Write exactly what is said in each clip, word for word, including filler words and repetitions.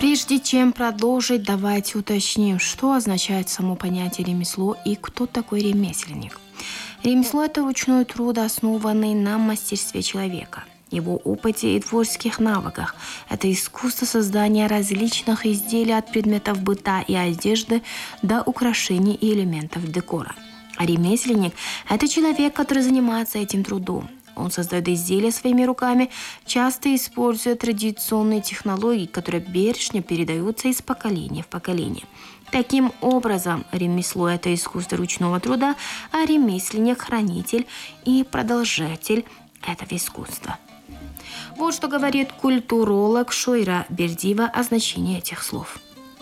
Прежде чем продолжить, давайте уточним, что означает само понятие ремесло и кто такой ремесленник. Ремесло – это ручной труд, основанный на мастерстве человека, его опыте и творческих навыках. Это искусство создания различных изделий от предметов быта и одежды до украшений и элементов декора. А ремесленник – это человек, который занимается этим трудом. Он создает изделия своими руками, часто используя традиционные технологии, которые бережно передаются из поколения в поколение. Таким образом, ремесло – это искусство ручного труда, а ремесленник – хранитель и продолжатель этого искусства. Вот что говорит культуролог Шойра Бердиева о значении этих слов.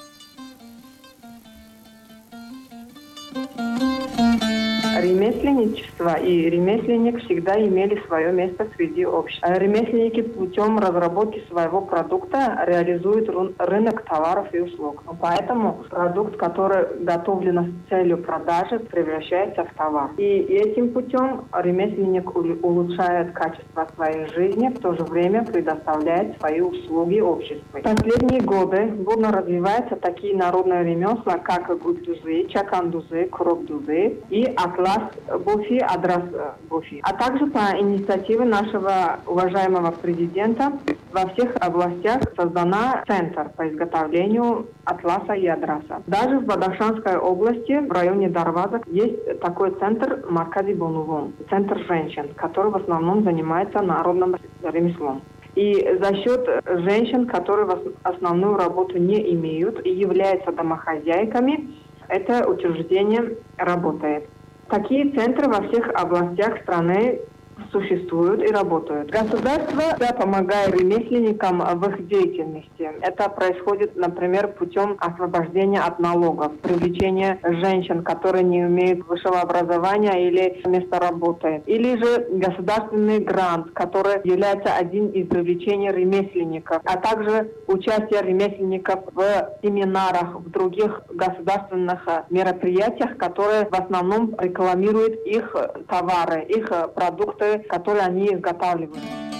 Ремесленничество и ремесленник всегда имели свое место среди общества. Ремесленники путем разработки своего продукта реализуют рынок товаров и услуг. Поэтому продукт, который готовлен с целью продажи, превращается в товар. И этим путем ремесленник улучшает качество своей жизни, в то же время предоставляет свои услуги обществу. В последние годы бурно развиваются такие народные ремесла, как гуддузы, чакандузы, курокдузы и атлас Буфи, Адрас Буфи. А также по инициативе нашего уважаемого президента во всех областях создана центр по изготовлению атласа и адраса. Даже в Бадахшанской области, в районе Дарваза, есть такой центр Маркази Бонувон, центр женщин, который в основном занимается народным ремеслом. И за счет женщин, которые основную работу не имеют и являются домохозяйками, это учреждение работает. Такие центры во всех областях страны существуют и работают. Государство помогает ремесленникам в их деятельности. Это происходит, например, путем освобождения от налогов, привлечения женщин, которые не имеют высшего образования или места работы. Или же государственный грант, который является одним из привлечений ремесленников, а также участие ремесленников в семинарах, в других государственных мероприятиях, которые в основном рекламируют их товары, их продукты, которые они изготавливают.